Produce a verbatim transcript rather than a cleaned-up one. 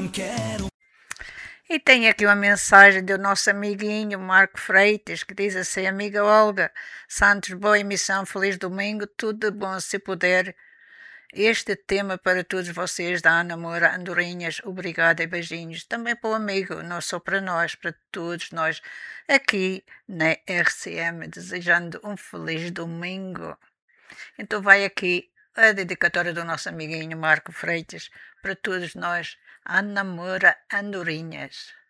E tem aqui uma mensagem do nosso amiguinho Marco Freitas, que diz assim: amiga Olga Santos, boa emissão, feliz domingo, tudo de bom se puder. Este tema para todos vocês da Ana Moura Andorinhas, obrigada e beijinhos. Também para o amigo, não só para nós, para todos nós aqui na R C M, desejando um feliz domingo. Então vai aqui a dedicatória do nosso amiguinho Marco Freitas para todos nós, Ana Moura Andorinhas.